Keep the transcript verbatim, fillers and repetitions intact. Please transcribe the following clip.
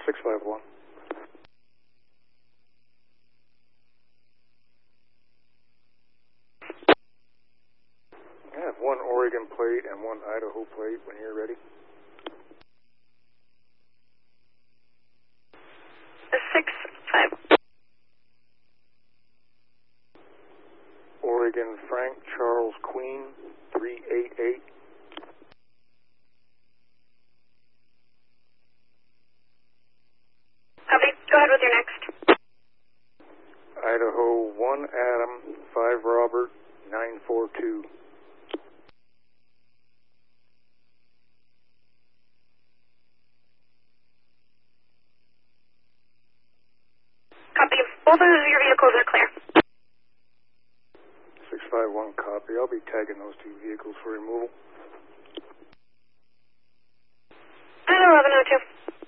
six five one. I have one Oregon plate and one Idaho plate when you're ready. six five. Oregon Frank Charles Queen three eight eight. Copy. Go ahead with your next. Idaho one Adam five Robert nine four two. Copy. Both of your vehicles are clear. six five one copy. I'll be tagging those two vehicles for removal. And eleven oh two.